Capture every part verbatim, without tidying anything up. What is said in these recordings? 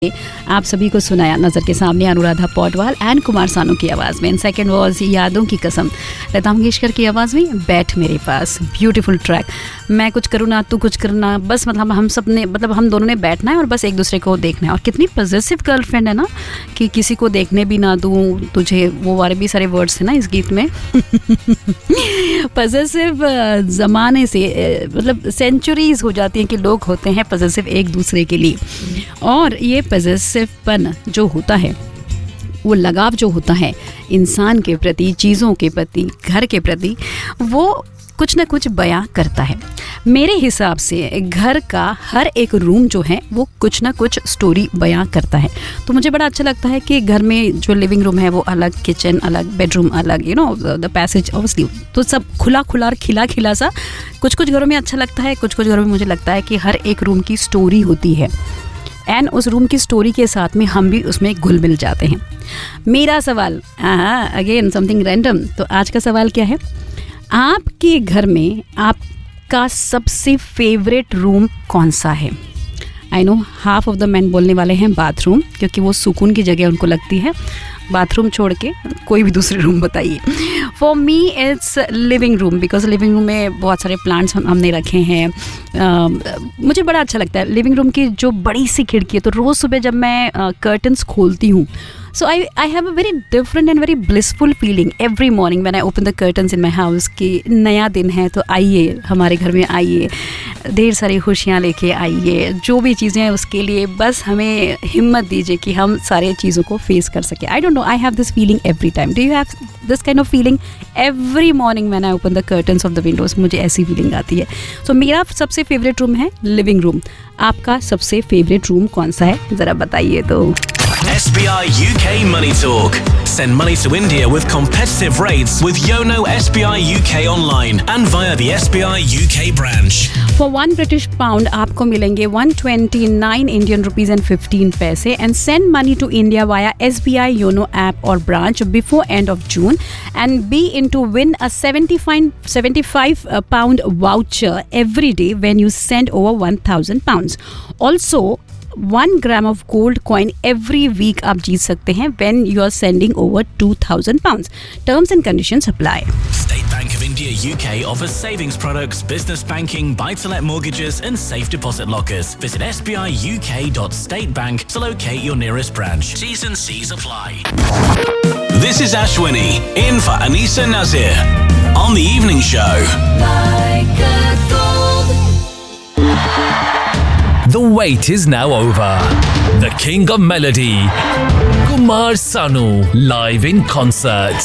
आप सभी को सुनाया नज़र के सामने अनुराधा पौडवाल एंड कुमार सानू की आवाज़ में। एंड सेकेंड वॉज यादों की कसम लता मंगेशकर की आवाज़ में बैठ मेरे पास। Beautiful track. मैं कुछ करूँ ना तू कुछ करना, बस मतलब हम सब ने मतलब हम दोनों ने बैठना है और बस एक दूसरे को देखना है। और कितनी पॉजिटिव गर्लफ्रेंड है ना कि किसी को देखने भी ना दूँ तुझे, वो वाले भी सारे वर्ड्स थे ना इस गीत में। पॉजिटिव ज़माने से मतलब सेंचुरीज हो जाती हैं कि लोग होते हैं पॉजिटिव एक दूसरे के लिए। और ये पॉजिटिवपन जो होता है, वो लगाव जो होता है इंसान के प्रति, चीज़ों के प्रति, घर के प्रति, वो कुछ ना कुछ बयां करता है। मेरे हिसाब से घर का हर एक रूम जो है वो कुछ ना कुछ स्टोरी बयां करता है। तो मुझे बड़ा अच्छा लगता है कि घर में जो लिविंग रूम है वो अलग, किचन अलग, बेडरूम अलग, you know the passage obviously, तो सब खुला खुला और खिला खिला सा। कुछ कुछ घरों में अच्छा लगता है, कुछ कुछ घरों में मुझे लगता है कि हर एक रूम की स्टोरी होती है एंड उस रूम की स्टोरी के साथ में हम भी उसमें घुल मिल जाते हैं। मेरा सवाल, हाँ अगेन समथिंग रैंडम, तो आज का सवाल क्या है? आपके घर में आपका सबसे फेवरेट रूम कौन सा है? I know half of the man बोलने वाले हैं बाथरूम, क्योंकि वो सुकून की जगह उनको लगती है। बाथरूम छोड़ के कोई भी दूसरे रूम बताइए। For me it's living room, because living room में बहुत सारे प्लांट्स हम हमने रखे हैं। uh, मुझे बड़ा अच्छा लगता है लिविंग रूम की जो बड़ी सी खिड़की है। तो रोज़ सुबह जब मैं कर्टन्स uh, खोलती हूँ, so I I have a very different and very blissful feeling every morning when I open the curtains in my house कि नया दिन है तो आइए हमारे घर में, आइए ढेर सारी खुशियाँ लेके आइए, जो भी चीज़ें हैं उसके लिए बस हमें हिम्मत दीजिए कि हम सारे चीज़ों को फेस कर सकें। I don't know, I have this feeling every time. Do you have this kind of feeling? Every morning when I open the curtains of the windows मुझे ऐसी फीलिंग आती है। so मेरा सबसे फेवरेट रूम है living room. आपका सबसे favourite room कौन सा है, ज़रा बताइए तो। S B I U K Money Talk. Send money to India with competitive rates with Yono S B I U K online and via the S B I U K branch. For one British pound आपको मिलेंगे one twenty-nine Indian rupees and fifteen पैसे and send money to India via S B I Yono app or branch before end of June and be in to win a seventy-five pound voucher every day when you send over one thousand pounds. Also one gram of gold coin every week आप जीत सकते हैं when you are sending over two thousand pounds. Terms and conditions apply. State Bank of India U K offers savings products, business banking, buy-to-let mortgages and safe deposit lockers. Visit s b i u k dot state bank to locate your nearest branch. T's and C's apply. This is Ashwini in for Anisa Nazir on the evening show. Like a gold. The wait is now over. The King of Melody, Kumar Sanu, live in concert.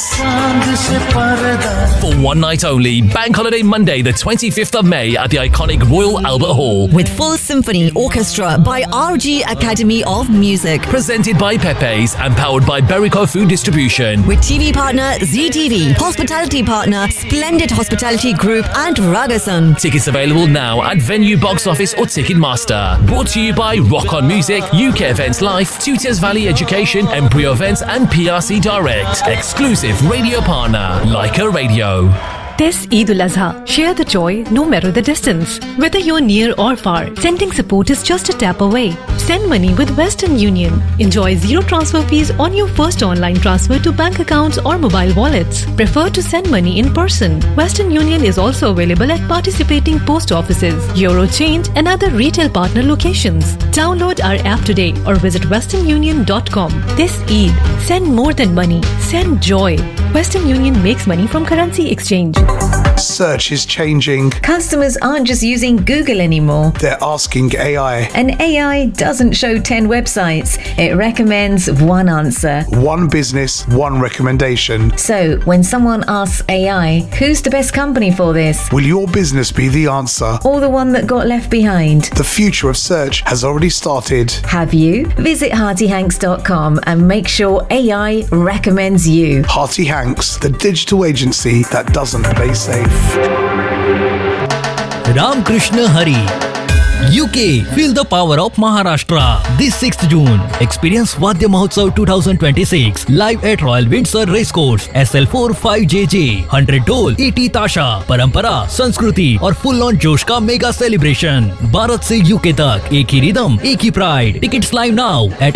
For one night only, Bank Holiday Monday, the twenty-fifth of May at the iconic Royal Albert Hall. With full symphony orchestra by R G Academy of Music. Presented by Pepe's and powered by Berico Food Distribution. With T V partner Z T V, hospitality partner Splendid Hospitality Group and Ragasan. Tickets available now at Venue Box Office or Ticketmaster. Brought to you by Rock On Music, U K Events Life, Tutors Valley Education, Embryo Events and P R C Direct. Exclusive radio partner, Leica Radio. This Eid al-Azha, share the joy no matter the distance. Whether you're near or far, sending support is just a tap away. Send money with Western Union. Enjoy zero transfer fees on your first online transfer to bank accounts or mobile wallets. Prefer to send money in person. Western Union is also available at participating post offices, Eurochange and other retail partner locations. Download our app today or visit western union dot com. This Eid, send more than money. Send joy. Western Union makes money from currency exchange. Search is changing. Customers aren't just using Google anymore. They're asking A I. And A I doesn't show ten websites. It recommends one answer. One business, one recommendation. So, when someone asks A I, who's the best company for this? Will your business be the answer? Or the one that got left behind? The future of search has already started. Have you? Visit hearty hanks dot com and make sure A I recommends you. Hearty Hanks, the digital agency that doesn't play safe. Ram Krishna Hari U K, feel the power of Maharashtra. This sixth June, experience Vadya Mahotsav twenty twenty-six live at Royal Windsor Racecourse, S L four five J J. one hundred ढोल, eighty ताशा, परंपरा, संस्कृति और full on जोश का mega celebration. Bharat से UK तक एक ही रिदम, एक ही pride. Tickets live now at